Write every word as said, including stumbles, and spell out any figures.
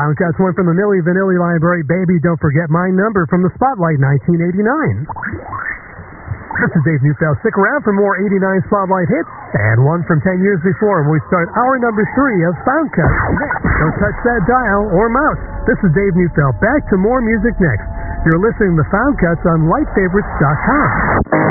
Found Cuts one from the Milli Vanilli library, Baby Don't Forget My Number from the Spotlight nineteen eighty-nine. This is Dave Neufeld. Stick around for more eighty-nine Spotlight hits and one from ten years before when we start hour number three of Found Cuts. Don't touch that dial or mouse. This is Dave Neufeld. Back to more music next. You're listening to Found Cuts on light favorites dot com.